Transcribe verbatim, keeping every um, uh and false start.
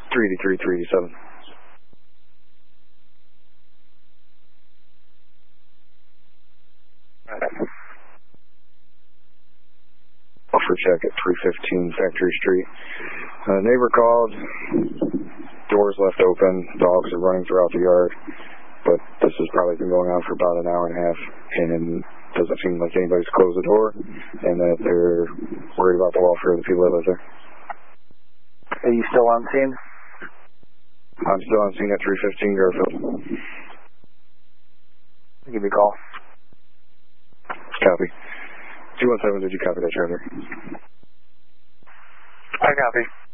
three eighty-three, three eighty-seven. Offer check at three fifteen Factory Street. Uh, neighbor called, doors left open, dogs are running throughout the yard, but this has probably been going on for about an hour and a half, and it doesn't seem like anybody's closed the door, and that they're worried about the welfare of the people that live there. Are you still on scene? I'm still on scene at three fifteen Garfield. Give me a call. Copy. two one seven, did you copy that, Trevor? I copy.